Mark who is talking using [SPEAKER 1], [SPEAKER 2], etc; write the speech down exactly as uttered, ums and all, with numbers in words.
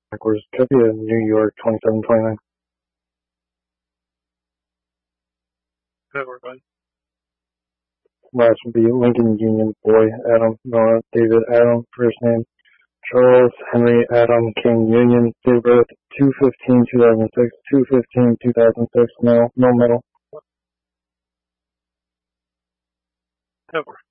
[SPEAKER 1] Backwards. Copia, New York, twenty-seven twenty-nine.
[SPEAKER 2] Over, bud.
[SPEAKER 1] Last would be Lincoln Union, boy, Adam, Nora, David, Adam, first name, Charles, Henry, Adam, King, Union, date of birth, two fifteen two thousand six, two fifteen two thousand six, no, no metal.
[SPEAKER 2] Over.